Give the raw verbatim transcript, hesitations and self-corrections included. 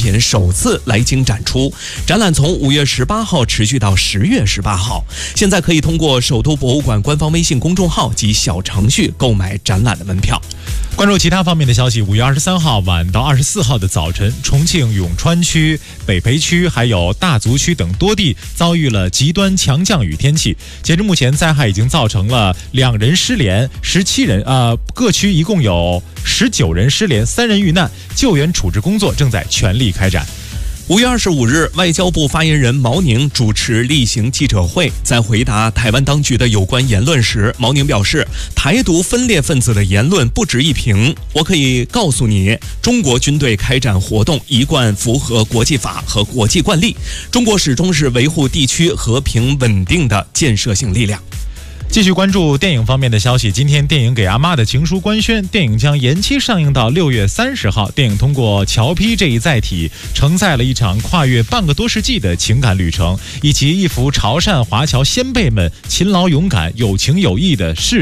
品首次来京展出。展览从五月十八号持续到十月十八号，现在可以通过首都博物馆官方微信公众号及小程序购买展览的门票。 关注其他方面的消息，五月二十三号晚到二十四号的早晨，重庆永川区、北碚区还有大足区等多地遭遇了极端强降雨天气。截至目前，灾害已经造成了两人失联，十七人呃各区一共有十九人失联，三人遇难，救援处置工作正在全力开展。 五月二十五日，外交部发言人毛宁主持例行记者会，在回答台湾当局的有关言论时，毛宁表示，台独分裂分子的言论不值一评。我可以告诉你，中国军队开展活动一贯符合国际法和国际惯例，中国始终是维护地区和平稳定的建设性力量。 继续关注电影方面的消息，今天电影《给阿妈的情书》官宣，电影将延期上映到六月三十号。电影通过侨批这一载体，承载了一场跨越半个多世纪的情感旅程，以及一幅潮汕华侨先辈们勤劳勇敢、有情有义的事